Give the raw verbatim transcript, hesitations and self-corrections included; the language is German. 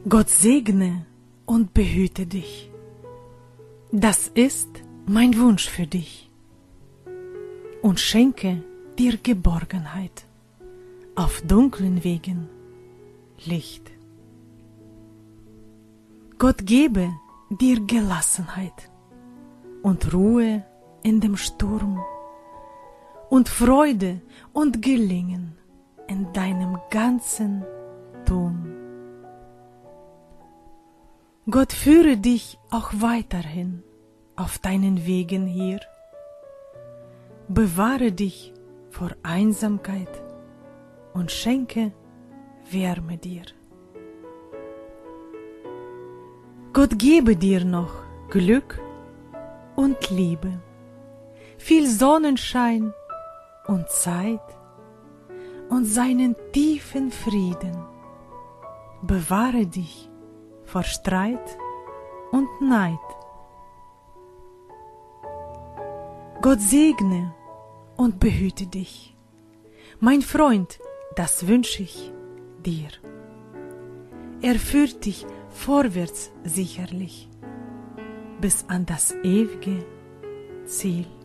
Gott segne und behüte dich. Das ist mein Wunsch für dich. Und schenke dir Geborgenheit, auf dunklen Wegen Licht. Gott gebe dir Gelassenheit und Ruhe in dem Sturm und Freude und Gelingen in deinem ganzen Tun. Gott führe dich auch weiterhin auf deinen Wegen hier. Bewahre dich vor Einsamkeit und schenke Wärme dir. Gott gebe dir noch Glück und Liebe, viel Sonnenschein und Zeit und seinen tiefen Frieden. Bewahre dich vor Streit und Neid. Gott segne und behüte dich. Mein Freund, das wünsche ich dir. Er führt dich vorwärts sicherlich bis an das ewige Ziel.